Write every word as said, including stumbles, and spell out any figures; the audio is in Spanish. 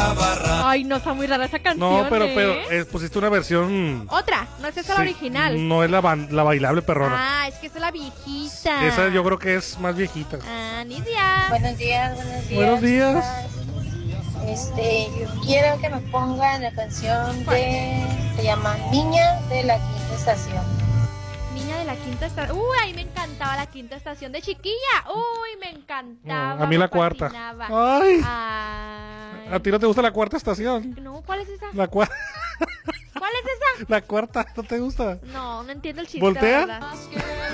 Ay, no, está muy rara esa canción. No, pero, ¿eh? pero eh, pusiste una versión. Otra, no es esa la Sí, original. No es la, ban- la bailable perrona. Ah, es que esa es la viejita. Esa yo creo que es más viejita. Ah, Nidia. Buenos días, buenos días. Buenos días. Este, yo quiero que me pongan la canción de, se llama Niña de la Quinta Estación. Niña de la quinta estación. Uy, a mí me encantaba la quinta estación de chiquilla. Uy, me encantaba. No, a mí me la cuarta. fascinaba. Ay. Ay. ¿A ti no te gusta la cuarta estación? No, ¿cuál es esa? La cuarta. ¿Cuál es esa? La cuarta, ¿no te gusta? No, no entiendo el chiste. ¿Voltea? la verdad.